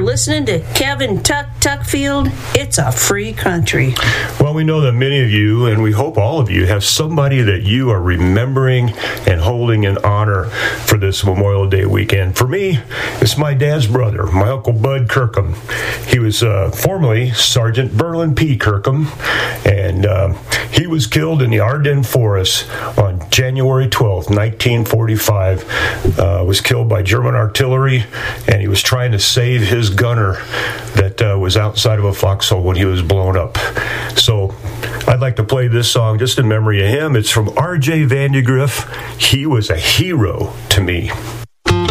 listening to Kevin Tuckfield. It's a free country. Well, we know that many of you, and we hope all of you, have somebody that you are remembering and holding in honor for this Memorial Day weekend. For me, it's my dad's brother, my Uncle Bud Kirkham. He was formerly Sergeant Berlin P. Kirkham, and he was killed in the Ardennes Forest on January 12th, 1945. Was killed by German artillery, and he was trying to save his gunner that was outside of a foxhole when he was blown up. So I'd like to play this song just in memory of him. It's from R.J. Vandegrift. He was a hero to me.